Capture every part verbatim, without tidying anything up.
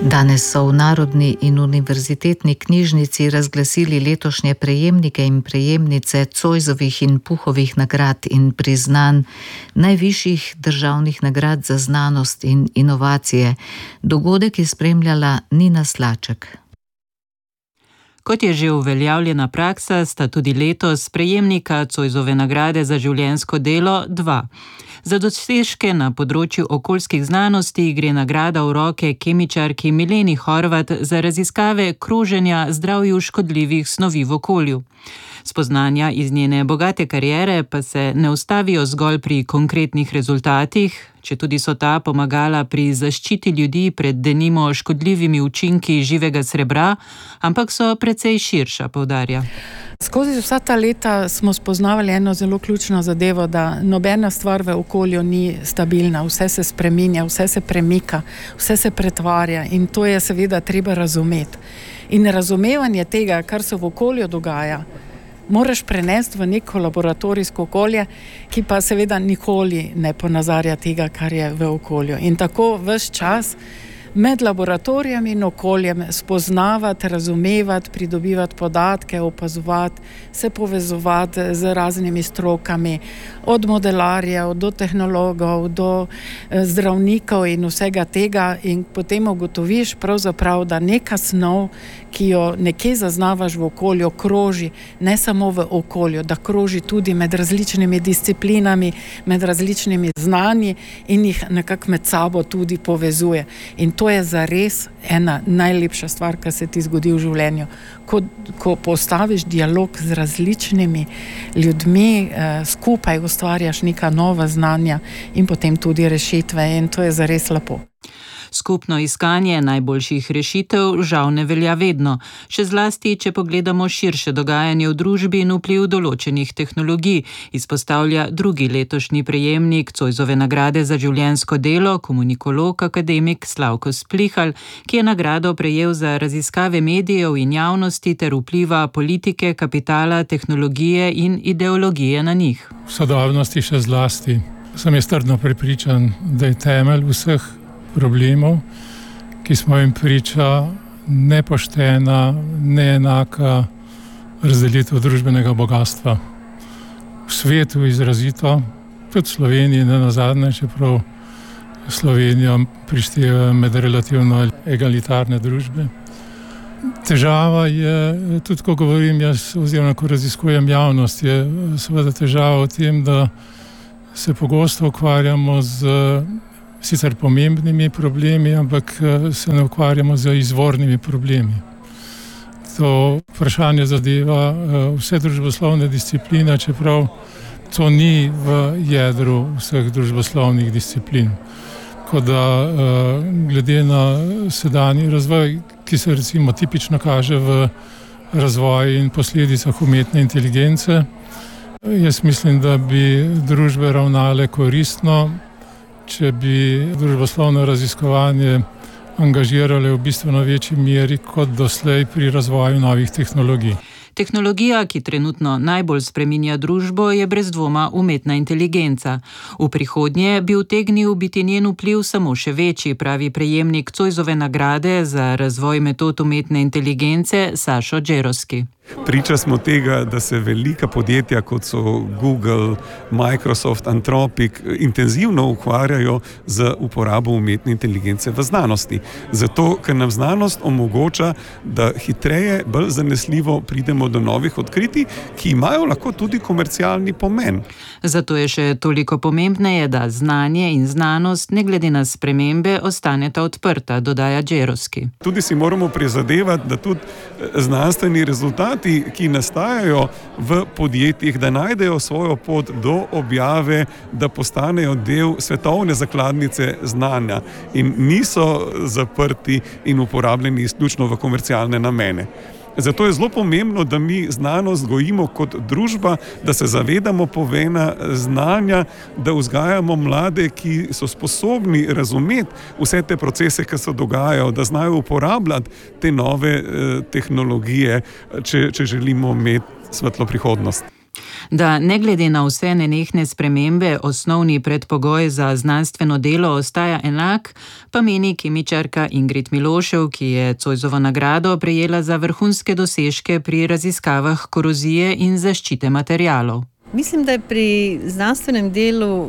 Danes so v Narodni in univerzitetni knjižnici razglasili letošnje prejemnike in prejemnice Zoisovih in Puhovih nagrad in priznanj, najvišjih državnih nagrad za znanost in inovacije. Dogodek je spremljala Nina Slaček. Kot je že uveljavljena praksa, sta tudi letos prejemnika Zoisove nagrade za življenjsko delo dva. Za dosežke na področju okoljskih znanosti gre nagrada v roke kemičarki Mileni Horvat za raziskave kroženja zdravju škodljivih snovi v okolju. Spoznanja iz njene bogate kariere pa se ne ustavijo zgolj pri konkretnih rezultatih, četudi so ta pomagala pri zaščiti ljudi pred denimo škodljivimi učinki živega srebra, ampak so precej širša, poudarja. Skozi vsa ta leta smo spoznavali eno zelo ključno zadevo, da nobena stvar v okolju ni stabilna, vse se spreminja, vse se premika, vse se pretvarja in to je seveda treba razumeti. In razumevanje tega, kar se v okolju dogaja, moraš prenesti v neko laboratorijsko okolje, ki pa seveda nikoli ne ponazarja tega, kar je v okolju. In tako ves čas med laboratorijem in okoljem spoznavati, razumevati, pridobivati podatke, opazovati, se povezovati z raznimi strokami, od modelarjev do tehnologov, do zdravnikov in vsega tega, in potem ugotoviš pravzaprav, da neka snov, ki jo nekje zaznavaš v okolju, kroži ne samo v okolju, da kroži tudi med različnimi disciplinami, med različnimi znanji in jih nekako med sabo tudi povezuje. In to je zares ena najlepša stvar, kar se ti zgodi v življenju. Ko, ko postaviš dialog z različnimi ljudmi, eh, skupaj ustvarjaš neka nova znanja in potem tudi rešitve, in to je zares lepo. Skupno iskanje najboljših rešitev žal ne velja vedno, še zlasti, če pogledamo širše dogajanje v družbi in vpliv določenih tehnologij, izpostavlja drugi letošnji prejemnik Zoisove nagrade za življenjsko delo, komunikolog akademik Slavko Splihal, ki je nagrado prejel za raziskave medijev in javnosti ter vpliva politike, kapitala, tehnologije in ideologije na njih. V sodobnosti še zlasti sem jaz trdno prepričan, da je temelj vseh problemov, ki smo jim priča, nepoštena, neenaka razdelitev družbenega bogatstva. V svetu izrazito, tudi v Sloveniji ne nazadnje, čeprav Slovenijo prišteva med relativno egalitarne družbe. Težava je, tudi ko govorim jaz, oziroma ko raziskujem javnost, je seveda težava v tem, da se pogosto ukvarjamo z sicer pomembnimi problemi, ampak se ne ukvarjamo z izvornimi problemi. To vprašanje zadeva vse družboslovne discipline, čeprav to ni v jedru vseh družboslovnih disciplin. Tako da glede na sedanji razvoj, ki se recimo tipično kaže v razvoju in posledicah umetne inteligence, jaz mislim, da bi družbe ravnale koristno, če bi družboslovno raziskovanje angažirale v bistveno večji meri kot doslej pri razvoju novih tehnologij. Tehnologija, ki trenutno najbolj spreminja družbo, je brez dvoma umetna inteligenca. V prihodnje bi utegnil biti njen vpliv samo še večji, pravi prejemnik Zoisove nagrade za razvoj metod umetne inteligence Sašo Džerovski. Priča smo tega, da se velika podjetja, kot so Google, Microsoft, Anthropic, intenzivno ukvarjajo z uporabo umetne inteligence v znanosti. Zato, ker nam znanost omogoča, da hitreje, bolj zanesljivo pridemo do novih odkritij, ki imajo lahko tudi komercialni pomen. Zato je še toliko pomembneje, da znanje in znanost, ne glede na spremembe, ostaneta odprta, dodaja Džerovski. Tudi si moramo prizadevati, da tudi znanstveni rezultati, ki nastajajo v podjetjih, da najdejo svojo pot do objave, da postanejo del svetovne zakladnice znanja in niso zaprti in uporabljeni izključno v komercialne namene. Zato je zelo pomembno, da mi znanost gojimo kot družba, da se zavedamo pomena znanja, da vzgajamo mlade, ki so sposobni razumeti vse te procese, ki se dogajajo, da znajo uporabljati te nove eh, tehnologije, če, če želimo imeti svetlo prihodnost. Da ne glede na vse nenehne spremembe, osnovni predpogoj za znanstveno delo ostaja enak, pa meni kemičarka Ingrid Milošev, ki je Zoisovo nagrado prejela za vrhunske dosežke pri raziskavah korozije in zaščite materialov. Mislim, da je pri znanstvenem delu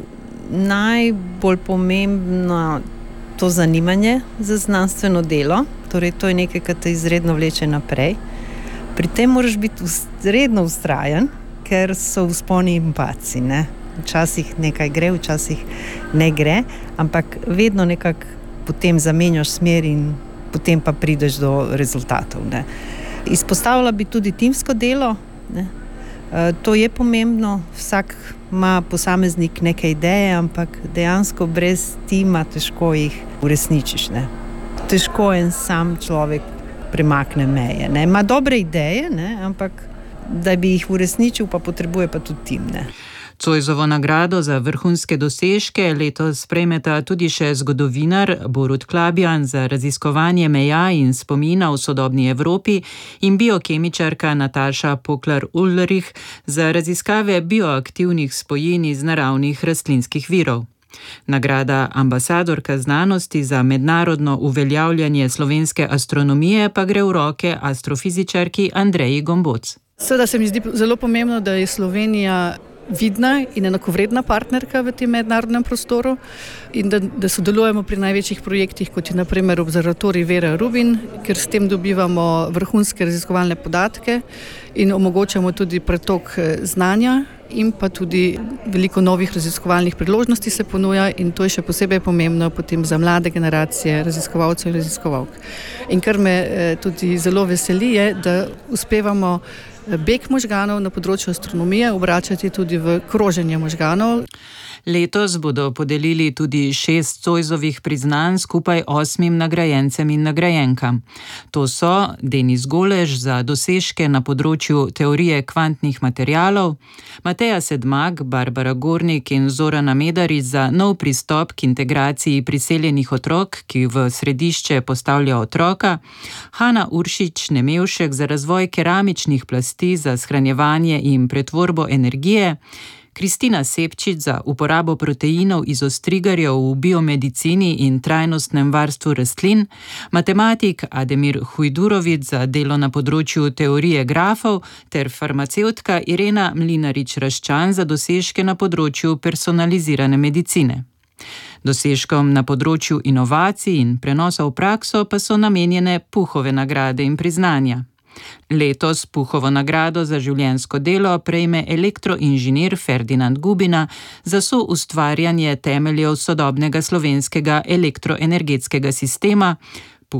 najbolj pomembno to zanimanje za znanstveno delo, torej to je nekaj, kar te izredno vleče naprej. Pri tem moraš biti izredno vztrajen, ker so vzponi in padci, ne. Včasih nekaj gre, včasih ne gre, ampak vedno nekako potem zamenjaš smer in potem pa prideš do rezultatov, ne. Izpostavila bi tudi timsko delo, ne. E, to je pomembno, vsak ima posameznik neke ideje, ampak dejansko brez tima težko jih uresničiš, ne. Težko en sam človek premakne meje, ne. Ima dobre ideje, ne, ampak da bi jih uresničil, pa potrebuje pa tudi tim, ne. Zoisovo nagrado za vrhunske dosežke letos prejmeta tudi še zgodovinar Borut Klabjan za raziskovanje meja in spomina v sodobni Evropi in biokemičarka Nataša Poklar-Ulrich za raziskave bioaktivnih spojin iz naravnih rastlinskih virov. Nagrada ambasadorka znanosti za mednarodno uveljavljanje slovenske astronomije pa gre v roke astrofizičarki Andreji Gomboc. Seveda se mi zdi zelo pomembno, da je Slovenija vidna in enakovredna partnerka v tem mednarodnem prostoru in da, da sodelujemo pri največjih projektih, kot je na primer observatorij Vera Rubin, ker s tem dobivamo vrhunske raziskovalne podatke in omogočamo tudi pretok znanja in pa tudi veliko novih raziskovalnih priložnosti se ponuja in to je še posebej pomembno potem za mlade generacije raziskovalcev in raziskovalk. In kar me tudi zelo veseli je, da uspevamo beg možganov na področju astronomije obračati tudi v kroženje možganov. Letos bodo podelili tudi šest Zoisovih priznanj skupaj osmim nagrajencem in nagrajenkam. To so Denis Golež za dosežke na področju teorije kvantnih materialov, Mateja Sedmak, Barbara Gornik in Zorana Medarič za nov pristop k integraciji priseljenih otrok, ki v središče postavlja otroka, Hanna Uršič-Nemevšek za razvoj keramičnih plasti za shranjevanje in pretvorbo energije, Kristina Sepčič za uporabo proteinov iz ostrigarjev v biomedicini in trajnostnem varstvu rastlin, matematik Ademir Hujdurović za delo na področju teorije grafov ter farmacevtka Irena Mlinarič-Raščan za dosežke na področju personalizirane medicine. Dosežkom na področju inovacij in prenosa v prakso pa so namenjene Puhove nagrade in priznanja. Letos Puhovo nagrado za življenjsko delo prejme elektroinženir Ferdinand Gubina za soustvarjanje temeljev sodobnega slovenskega elektroenergetskega sistema,